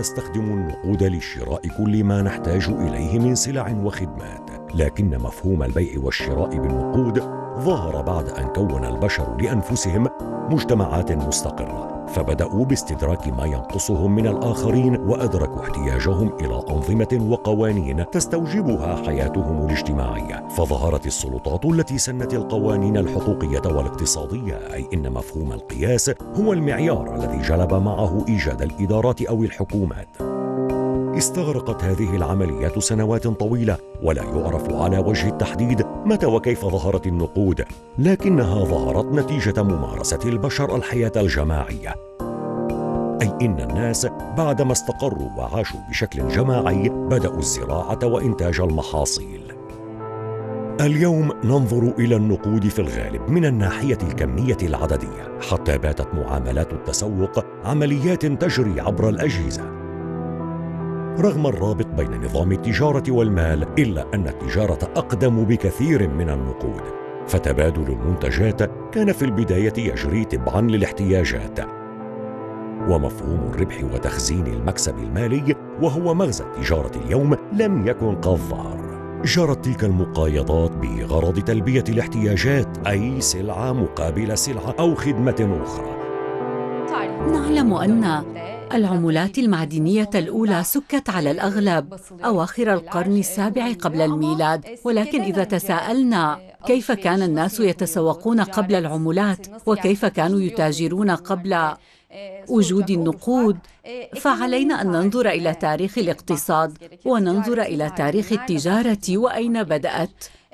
نستخدم النقود لشراء كل ما نحتاج إليه من سلع وخدمات، لكن مفهوم البيع والشراء بالنقود ظهر بعد أن كون البشر لأنفسهم مجتمعات مستقرة، فبدأوا باستدراك ما ينقصهم من الآخرين وأدركوا احتياجهم إلى أنظمة وقوانين تستوجبها حياتهم الاجتماعية، فظهرت السلطات التي سنت القوانين الحقوقية والاقتصادية، أي إن مفهوم القياس هو المعيار الذي جلب معه إيجاد الإدارات أو الحكومات. استغرقت هذه العمليات سنوات طويلة، ولا يعرف على وجه التحديد متى وكيف ظهرت النقود، لكنها ظهرت نتيجة ممارسة البشر الحياة الجماعية، أي إن الناس بعدما استقروا وعاشوا بشكل جماعي بدأوا الزراعة وإنتاج المحاصيل. اليوم ننظر إلى النقود في الغالب من الناحية الكمية العددية، حتى باتت معاملات التسوق عمليات تجري عبر الأجهزة. رغم الرابط بين نظام التجارة والمال، إلا أن التجارة أقدم بكثير من النقود، فتبادل المنتجات كان في البداية يجري تبعاً للاحتياجات، ومفهوم الربح وتخزين المكسب المالي وهو مغزى التجارة اليوم لم يكن قد ظهر. جرت تلك المقايضات بغرض تلبية الاحتياجات، أي سلعة مقابل سلعة أو خدمة أخرى. نعلم أن العملات المعدنية الأولى سكت على الأغلب أواخر القرن السابع قبل الميلاد، ولكن إذا تساءلنا كيف كان الناس يتسوقون قبل العملات وكيف كانوا يتاجرون قبل وجود النقود، فعلينا أن ننظر إلى تاريخ الاقتصاد وننظر إلى تاريخ التجارة وأين بدأت.